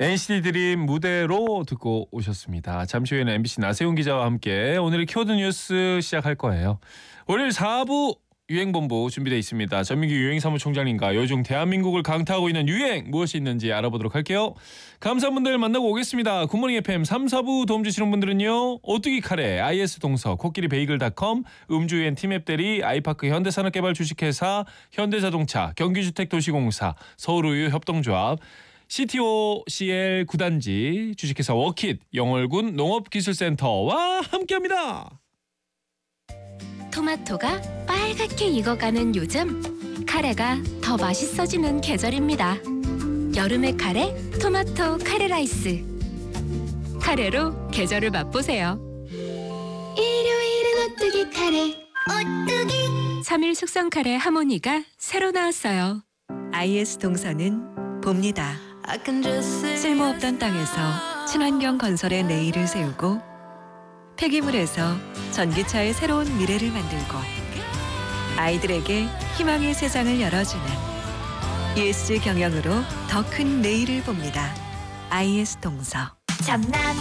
NCT 드림 무대로 듣고 오셨습니다. 잠시 후에는 MBC 나세훈 기자와 함께 오늘의 키워드 뉴스 시작할 거예요. 월요일 4부 유행본부 준비되어 있습니다. 전민기 유행사무총장님과 요즘 대한민국을 강타하고 있는 유행 무엇이 있는지 알아보도록 할게요. 감사분들 만나고 오겠습니다. 굿모닝 FM 3, 4부 도움 주시는 분들은요. 오뚜기 카레, IS 동서, 코끼리 베이글닷컴, 음주엔 티맵대리, 아이파크 현대산업개발 주식회사, 현대자동차, 경기주택도시공사, 서울우유 협동조합, CTOCL 구단지, 주식회사 워킷, 영월군 농업기술센터와 함께합니다. 토마토가 빨갛게 익어가는 요즘, 카레가 더 맛있어지는 계절입니다. 여름의 카레, 토마토 카레 라이스. 카레로 계절을 맛보세요. 일요일은 오뚜기 카레, 오뚜기. 3일 숙성 카레 하모니가 새로 나왔어요. IS 동서는 봅니다. 쓸모없던 땅에서 친환경 건설의 내일을 세우고 폐기물에서 전기차의 새로운 미래를 만들고 아이들에게 희망의 세상을 열어주는 ESG 경영으로 더 큰 내일을 봅니다. IS 동서. 전남